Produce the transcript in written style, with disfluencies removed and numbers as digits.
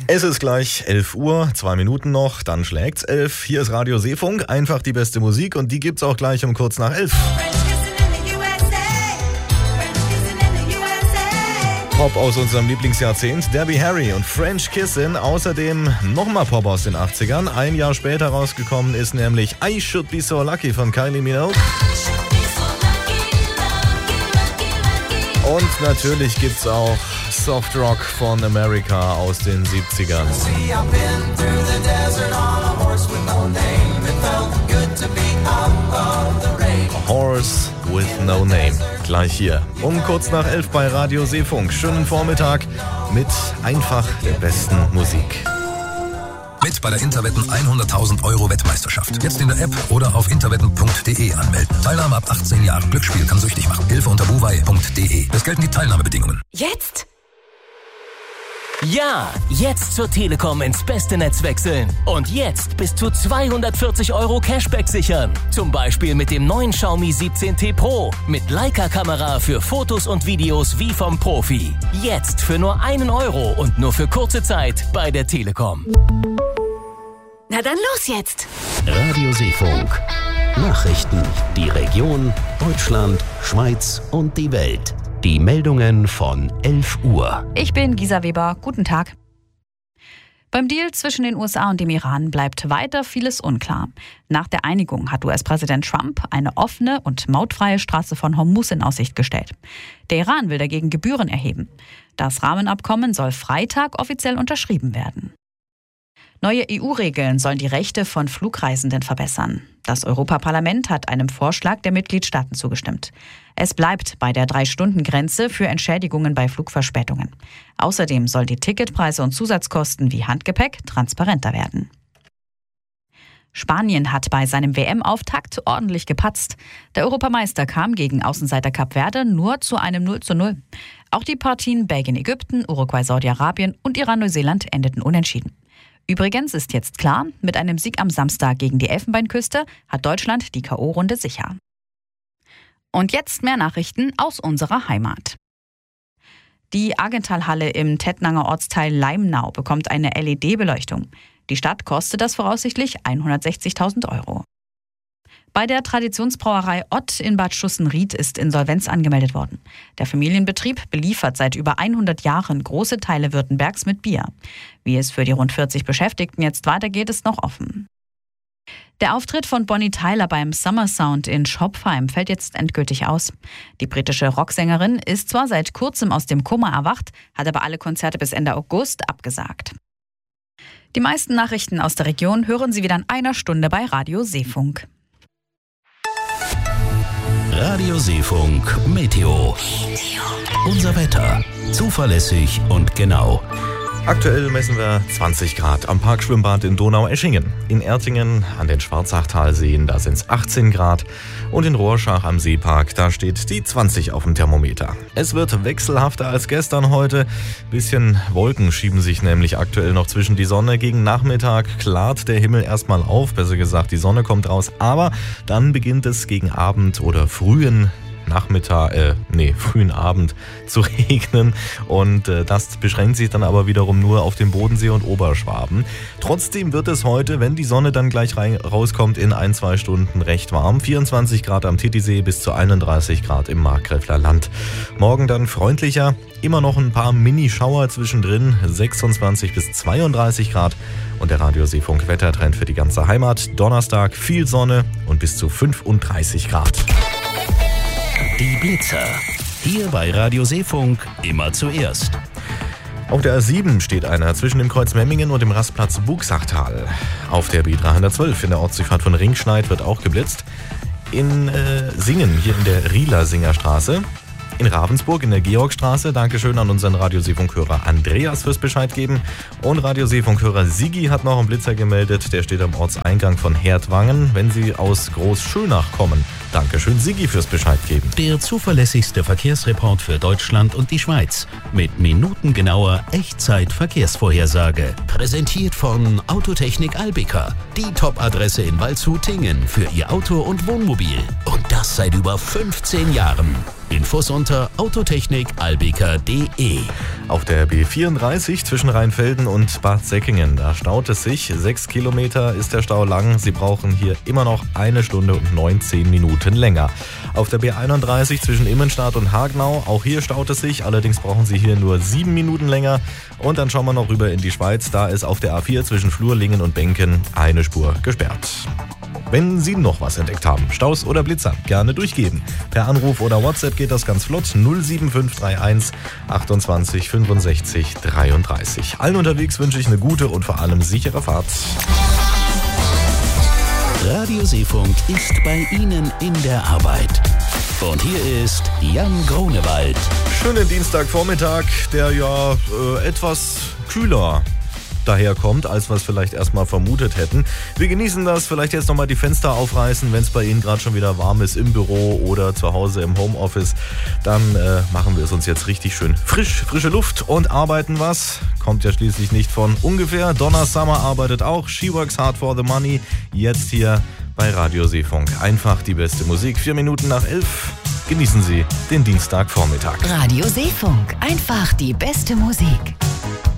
Es ist gleich 11 Uhr, 2 Minuten noch, dann schlägt's 11. Hier ist Radio Seefunk, einfach die beste Musik und die gibt's auch gleich um kurz nach 11. Pop aus unserem Lieblingsjahrzehnt, Debbie Harry und French Kissin'. Außerdem nochmal Pop aus den 80ern. Ein Jahr später rausgekommen ist nämlich I Should Be So Lucky von Kylie Minogue. Und natürlich gibt's auch Soft Rock von America aus den 70ern. A Horse with No Name. Gleich hier um kurz nach 11 bei Radio Seefunk. Schönen Vormittag mit einfach der besten Musik. Mit bei der Interwetten 100.000 € Wettmeisterschaft. Jetzt in der App oder auf interwetten.de anmelden. Teilnahme ab 18 Jahren. Glücksspiel kann süchtig machen. Hilfe unter buwei.de. Es gelten die Teilnahmebedingungen. Jetzt? Ja, jetzt zur Telekom ins beste Netz wechseln. Und jetzt bis zu 240 € Cashback sichern. Zum Beispiel mit dem neuen Xiaomi 17T Pro. Mit Leica-Kamera für Fotos und Videos wie vom Profi. Jetzt für nur 1 € und nur für kurze Zeit bei der Telekom. Na dann los jetzt! Radio Seefunk. Nachrichten, die Region, Deutschland, Schweiz und die Welt. Die Meldungen von 11 Uhr. Ich bin Gisa Weber. Guten Tag. Beim Deal zwischen den USA und dem Iran bleibt weiter vieles unklar. Nach der Einigung hat US-Präsident Trump eine offene und mautfreie Straße von Hormuz in Aussicht gestellt. Der Iran will dagegen Gebühren erheben. Das Rahmenabkommen soll Freitag offiziell unterschrieben werden. Neue EU-Regeln sollen die Rechte von Flugreisenden verbessern. Das Europaparlament hat einem Vorschlag der Mitgliedstaaten zugestimmt. Es bleibt bei der 3-Stunden-Grenze für Entschädigungen bei Flugverspätungen. Außerdem sollen die Ticketpreise und Zusatzkosten wie Handgepäck transparenter werden. Spanien hat bei seinem WM-Auftakt ordentlich gepatzt. Der Europameister kam gegen Außenseiter Kap Verde nur zu einem 0:0. Auch die Partien Belgien-Ägypten, Uruguay-Saudi-Arabien und Iran-Neuseeland endeten unentschieden. Übrigens ist jetzt klar, mit einem Sieg am Samstag gegen die Elfenbeinküste hat Deutschland die K.O.-Runde sicher. Und jetzt mehr Nachrichten aus unserer Heimat. Die Argentalhalle im Tettnanger Ortsteil Leimnau bekommt eine LED-Beleuchtung. Die Stadt kostet das voraussichtlich 160.000 €. Bei der Traditionsbrauerei Ott in Bad Schussenried ist Insolvenz angemeldet worden. Der Familienbetrieb beliefert seit über 100 Jahren große Teile Württembergs mit Bier. Wie es für die rund 40 Beschäftigten jetzt weitergeht, ist noch offen. Der Auftritt von Bonnie Tyler beim Summer Sound in Schopfheim fällt jetzt endgültig aus. Die britische Rocksängerin ist zwar seit kurzem aus dem Koma erwacht, hat aber alle Konzerte bis Ende August abgesagt. Die meisten Nachrichten aus der Region hören Sie wieder in einer Stunde bei Radio Seefunk. Radio Seefunk Meteo. Unser Wetter. Zuverlässig und genau. Aktuell messen wir 20 Grad am Parkschwimmbad in Donaueschingen. In Ertingen an den Schwarzachtalseen, da sind es 18 Grad. Und in Rorschach am Seepark, da steht die 20 auf dem Thermometer. Es wird wechselhafter als gestern heute. Bisschen Wolken schieben sich nämlich aktuell noch zwischen die Sonne. Gegen Nachmittag klart der Himmel erstmal auf, besser gesagt, die Sonne kommt raus. Aber dann beginnt es gegen Abend oder frühen Abend zu regnen und das beschränkt sich dann aber wiederum nur auf den Bodensee und Oberschwaben. Trotzdem wird es heute, wenn die Sonne dann gleich rauskommt, in 1-2 Stunden recht warm. 24 Grad am Titisee bis zu 31 Grad im Markgräfler Land. Morgen dann freundlicher, immer noch ein paar Mini-Schauer zwischendrin, 26 bis 32 Grad und der Radio Seefunk Wettertrend für die ganze Heimat. Donnerstag viel Sonne und bis zu 35 Grad. Die Blitzer. Hier bei Radio Seefunk immer zuerst. Auf der A7 steht einer zwischen dem Kreuz Memmingen und dem Rastplatz Buchsachtal. Auf der B312 in der Ortsdurchfahrt von Ringschneid wird auch geblitzt. In Singen, hier in der Rieler Singerstraße. In Ravensburg in der Georgstraße. Dankeschön an unseren Radio Seefunk-Hörer Andreas fürs Bescheid geben. Und Radio Seefunk-Hörer Sigi hat noch einen Blitzer gemeldet. Der steht am Ortseingang von Herdwangen, wenn Sie aus Großschönach kommen. Dankeschön, Sigi, fürs Bescheid geben. Der zuverlässigste Verkehrsreport für Deutschland und die Schweiz. Mit minutengenauer Echtzeit-Verkehrsvorhersage. Präsentiert von Autotechnik Albika. Die Top-Adresse in Waldshut-Tingen für Ihr Auto und Wohnmobil. Und das seit über 15 Jahren. Infos unter autotechnikalbika.de. Auf der B34 zwischen Rheinfelden und Bad Säckingen, da staut es sich. 6 Kilometer ist der Stau lang. Sie brauchen hier immer noch 1 Stunde und 19 Minuten länger. Auf der B31 zwischen Immenstadt und Hagenau, auch hier staut es sich. Allerdings brauchen Sie hier nur 7 Minuten länger. Und dann schauen wir noch rüber in die Schweiz. Da ist auf der A4 zwischen Flurlingen und Benken eine Spur gesperrt. Wenn Sie noch was entdeckt haben, Staus oder Blitzer, gerne durchgeben. Per Anruf oder WhatsApp geht das ganz flott. 07531 28 65 33. Allen unterwegs wünsche ich eine gute und vor allem sichere Fahrt. Radio Seefunk ist bei Ihnen in der Arbeit. Und hier ist Jan Grunewald. Schönen Dienstagvormittag, der ja etwas kühler daherkommt, als wir es vielleicht erstmal vermutet hätten. Wir genießen das, vielleicht jetzt nochmal die Fenster aufreißen, wenn es bei Ihnen gerade schon wieder warm ist im Büro oder zu Hause im Homeoffice. Dann machen wir es uns jetzt richtig schön frische Luft und arbeiten was. Kommt ja schließlich nicht von ungefähr. Donna Summer arbeitet auch. She works hard for the money. Jetzt hier bei Radio Seefunk. Einfach die beste Musik. 4 Minuten nach 11. Genießen Sie den Dienstagvormittag. Radio Seefunk. Einfach die beste Musik.